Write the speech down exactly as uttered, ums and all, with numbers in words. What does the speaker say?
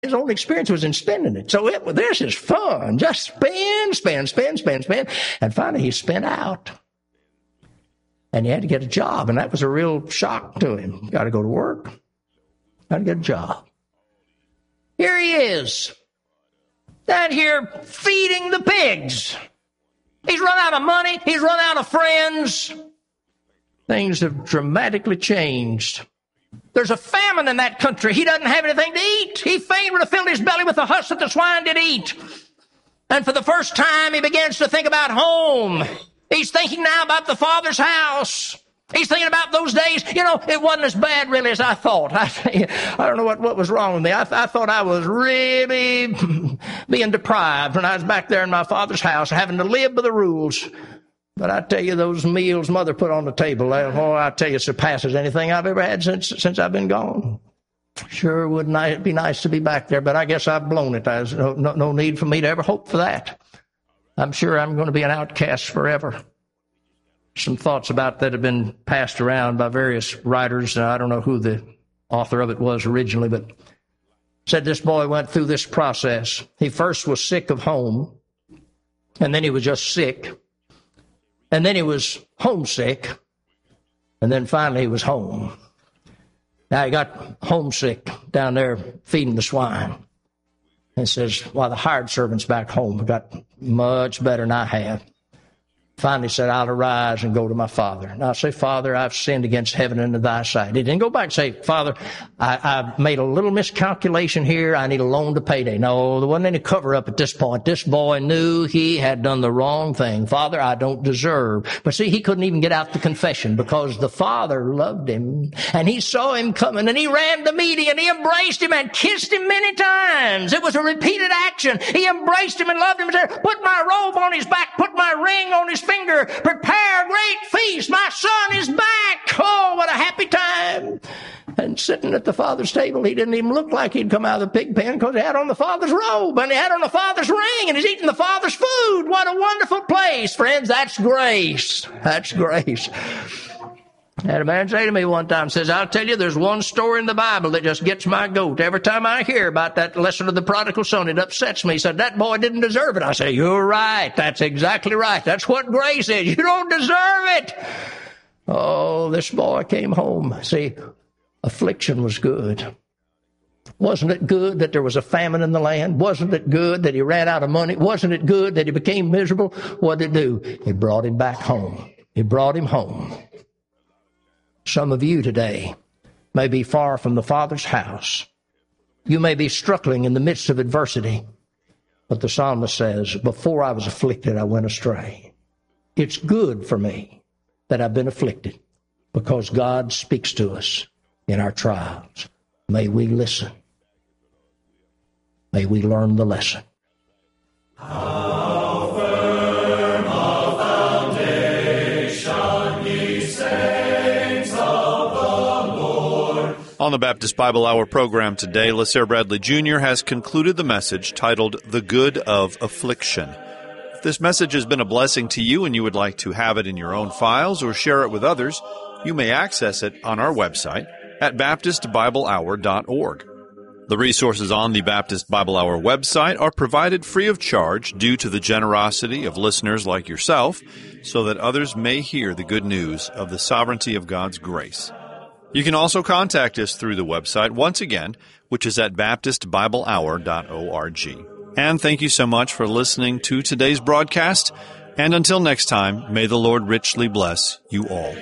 His only experience was in spending it. So it, this is fun. Just spend, spend, spend, spend, spend. And finally he spent out. And he had to get a job. And that was a real shock to him. Got to go to work. Got to get a job. Here he is. Down here feeding the pigs. He's run out of money. He's run out of friends. Things have dramatically changed. There's a famine in that country. He doesn't have anything to eat. He fain would have filled his belly with the husk that the swine did eat. And for the first time, he begins to think about home. He's thinking now about the Father's house. He's thinking about those days. You know, it wasn't as bad really as I thought. I, I don't know what, what was wrong with me. I, I thought I was really being deprived when I was back there in my Father's house, having to live by the rules. But I tell you, those meals Mother put on the table, oh, I tell you, surpasses anything I've ever had since since I've been gone. Sure would not be nice to be back there, but I guess I've blown it. There's no, no, no need for me to ever hope for that. I'm sure I'm going to be an outcast forever. Some thoughts about that have been passed around by various writers. I don't know who the author of it was originally, but said this boy went through this process. He first was sick of home, and then he was just sick. And then he was homesick, and then finally he was home. Now he got homesick down there feeding the swine. And says, well, the hired servants back home have got much better than I have. Finally said, I'll arise and go to my father. And I'll say, Father, I've sinned against heaven and in thy sight. He didn't go back and say, Father, I, I've made a little miscalculation here. I need a loan to payday. No, there wasn't any cover up at this point. This boy knew he had done the wrong thing. Father, I don't deserve. But see, he couldn't even get out the confession because the Father loved him and he saw him coming and he ran to meet him and he embraced him and kissed him many times. It was a repeated action. He embraced him and loved him and said, put my robe on his back, put my ring on his finger, prepare a great feast. My son is back. Oh, what a happy time. And sitting at the Father's table, he didn't even look like he'd come out of the pig pen because he had on the Father's robe and he had on the Father's ring and he's eating the Father's food. What a wonderful place, friends. That's grace. That's grace. I had a man say to me one time, says, I'll tell you, there's one story in the Bible that just gets my goat. Every time I hear about that lesson of the prodigal son, it upsets me. He said, that boy didn't deserve it. I say, you're right. That's exactly right. That's what grace is. You don't deserve it. Oh, this boy came home. See, affliction was good. Wasn't it good that there was a famine in the land? Wasn't it good that he ran out of money? Wasn't it good that he became miserable? What did it do? It brought him back home. It brought him home. Some of you today may be far from the Father's house. You may be struggling in the midst of adversity. But the psalmist says, before I was afflicted, I went astray. It's good for me that I've been afflicted because God speaks to us in our trials. May we listen. May we learn the lesson. How firm a foundation, ye saints of the Lord. On the Baptist Bible Hour program today, LaSare Bradley Junior has concluded the message titled, The Good of Affliction. If this message has been a blessing to you and you would like to have it in your own files or share it with others, you may access it on our website at baptist bible hour dot org. The resources on the Baptist Bible Hour website are provided free of charge due to the generosity of listeners like yourself, so that others may hear the good news of the sovereignty of God's grace. You can also contact us through the website, once again, which is at baptist bible hour dot org. And thank you so much for listening to today's broadcast. And until next time, may the Lord richly bless you all.